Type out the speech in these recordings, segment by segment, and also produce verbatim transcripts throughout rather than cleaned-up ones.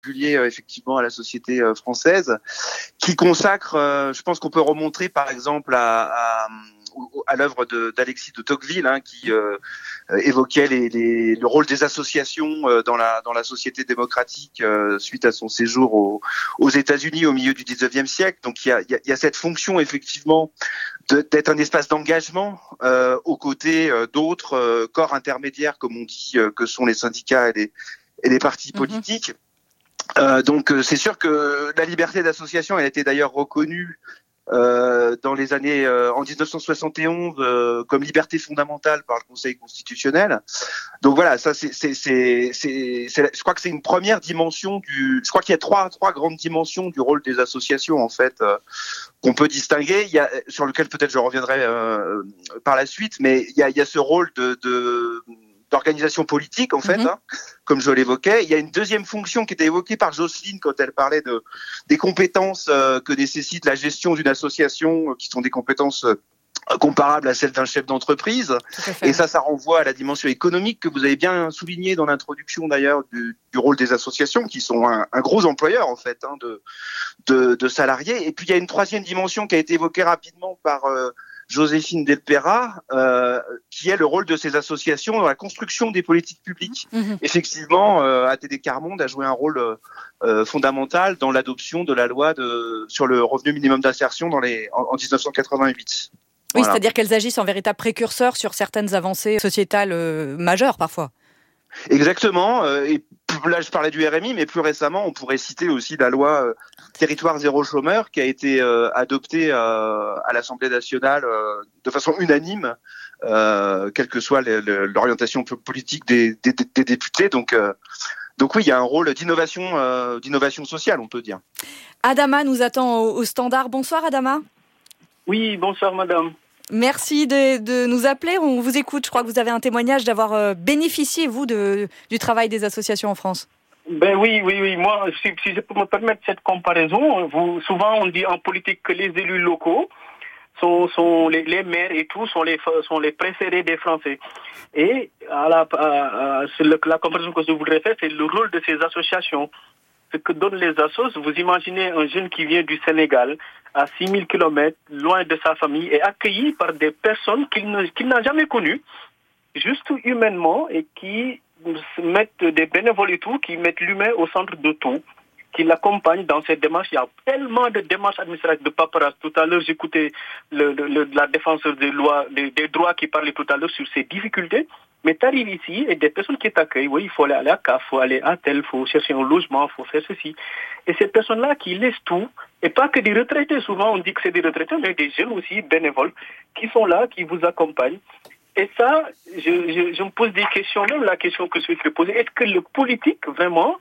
particulier euh, effectivement à la société euh, française, qui consacre, euh, je pense qu'on peut remontrer par exemple à, à, à l'œuvre de, d'Alexis de Tocqueville, hein, qui euh, évoquait les, les, le rôle des associations euh, dans la dans la société démocratique euh, suite à son séjour au, aux États-Unis au milieu du dix-neuvième siècle. Donc il y a, il y a, il y a cette fonction effectivement de, d'être un espace d'engagement euh, aux côtés euh, d'autres euh, corps intermédiaires, comme on dit, euh, que sont les syndicats et les, et les partis politiques. Mmh. Euh, donc euh, c'est sûr que la liberté d'association, elle a été d'ailleurs reconnue euh, dans les années euh, en dix-neuf cent soixante et onze euh, comme liberté fondamentale par le Conseil constitutionnel. Donc voilà, ça c'est c'est c'est c'est, c'est je crois que c'est une première dimension du. Je crois qu'il y a trois trois grandes dimensions du rôle des associations en fait euh, qu'on peut distinguer. Il y a sur lequel peut-être je reviendrai euh, par la suite, mais il y a il y a ce rôle de de d'organisation politique, en fait, mmh. hein, comme je l'évoquais. Il y a une deuxième fonction qui était évoquée par Jocelyne quand elle parlait de, des compétences euh, que nécessite la gestion d'une association, euh, qui sont des compétences euh, comparables à celles d'un chef d'entreprise. Et ça, ça renvoie à la dimension économique que vous avez bien souligné dans l'introduction, d'ailleurs, du, du rôle des associations, qui sont un, un gros employeur, en fait, hein, de, de, de salariés. Et puis, il y a une troisième dimension qui a été évoquée rapidement par... Euh, Joséphine Delpera, euh, qui est le rôle de ces associations dans la construction des politiques publiques. Mmh. Effectivement, euh, A T D Quart Monde a joué un rôle euh, fondamental dans l'adoption de la loi de, sur le revenu minimum d'insertion dans les, en, en dix-neuf cent quatre-vingt-huit. Oui, voilà. C'est-à-dire qu'elles agissent en véritable précurseur sur certaines avancées sociétales euh, majeures parfois. Exactement. Euh, et là, je parlais du R M I, mais plus récemment, on pourrait citer aussi la loi euh, Territoire zéro chômeur qui a été euh, adoptée euh, à l'Assemblée nationale euh, de façon unanime, euh, quelle que soit le, le, l'orientation politique des, des, des députés. Donc, euh, donc oui, il y a un rôle d'innovation, euh, d'innovation sociale, on peut dire. Adama nous attend au, au standard. Bonsoir, Adama. Oui, bonsoir, madame. Merci de, de nous appeler. On vous écoute. Je crois que vous avez un témoignage d'avoir euh, bénéficié, vous, de, du travail des associations en France. Ben oui, oui, oui. Moi, si, si je peux me permettre cette comparaison, vous, souvent on dit en politique que les élus locaux sont, sont les, les maires et tout sont les, sont les préférés des Français. Et à la, à, à, c'est le, la comparaison que je voudrais faire, c'est le rôle de ces associations. Ce que donnent les assos, vous imaginez un jeune qui vient du Sénégal, à six mille kilomètres, loin de sa famille, et accueilli par des personnes qu'il, ne, qu'il n'a jamais connues, juste humainement, et qui mettent des bénévoles et tout, qui mettent l'humain au centre de tout, qui l'accompagnent dans cette démarche. Il y a tellement de démarches administratives de paperasse. Tout à l'heure, j'écoutais le, le, la défenseur des lois, des, des droits qui parlait tout à l'heure sur ces difficultés. Mais tu arrives ici et des personnes qui t'accueillent, oui, il faut aller à la C A F, il faut aller à tel, il faut chercher un logement, il faut faire ceci. Et ces personnes-là qui laissent tout, et pas que des retraités, souvent on dit que c'est des retraités, mais des jeunes aussi, bénévoles, qui sont là, qui vous accompagnent. Et ça, je, je, je me pose des questions, même la question que je vais te poser, est-ce que le politique, vraiment,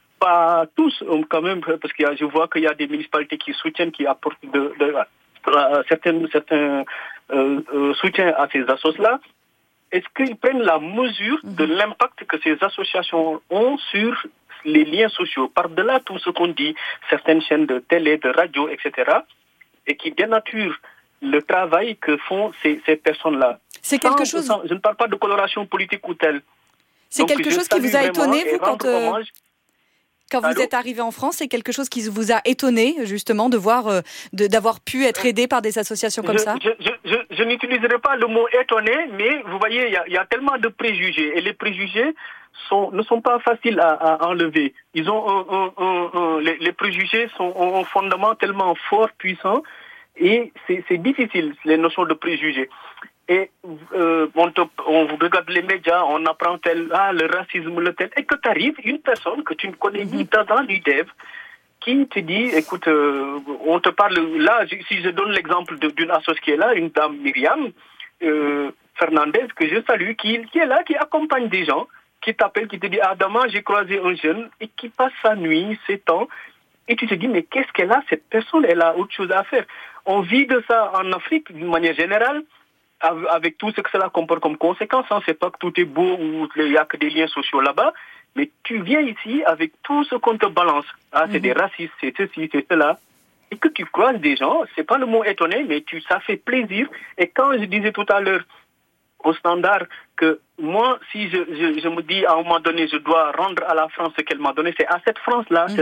pas tous quand même, parce que je vois qu'il y a des municipalités qui soutiennent, qui apportent de, de, de, certains, certains euh, euh, soutiens à ces assos-là, est-ce qu'ils prennent la mesure de l'impact que ces associations ont sur les liens sociaux, par-delà tout ce qu'on dit, certaines chaînes de télé, de radio, et cetera, et qui dénaturent le travail que font ces, ces personnes-là. C'est quelque chose... Sans, je ne parle pas de coloration politique ou telle. C'est Donc, quelque chose qui vous a étonné, vous, quand, euh, quand vous Allô êtes arrivé en France, c'est quelque chose qui vous a étonné, justement, de voir, euh, de, d'avoir pu être aidé par des associations comme je, ça je, je, je, je n'utiliserai pas le mot étonné, mais vous voyez, il y a, y a tellement de préjugés, et les préjugés sont, ne sont pas faciles à, à enlever. Ils ont un, un, un, un, les, les préjugés sont, ont un fondement tellement fort, puissant, et c'est, c'est difficile, les notions de préjugés. Et euh, on, te, on regarde les médias, on apprend tel, ah, le racisme, le tel, et que tu arrives, une personne que tu ne connais ni dans l'U D E V, qui te dit, écoute, euh, on te parle, là, si je donne l'exemple de, d'une assoce qui est là, une dame Myriam euh, Fernandez, que je salue, qui, qui est là, qui accompagne des gens, qui t'appelle, qui te dit, ah, demain, j'ai croisé un jeune, et qui passe sa nuit, ses temps, et tu te dis, mais qu'est-ce qu'elle a, cette personne, elle a autre chose à faire. On vit de ça en Afrique, d'une manière générale, avec tout ce que cela comporte comme conséquence. Hein. C'est pas que tout est beau ou il n'y a que des liens sociaux là-bas, mais tu viens ici avec tout ce qu'on te balance. Ah, c'est mm-hmm. des racistes, c'est ceci, c'est cela. Et que tu croises des gens, c'est pas le mot étonné, mais tu, ça fait plaisir. Et quand je disais tout à l'heure au standard que moi, si je, je, je me dis à un moment donné, je dois rendre à la France ce qu'elle m'a donné, c'est à cette France-là, mm-hmm.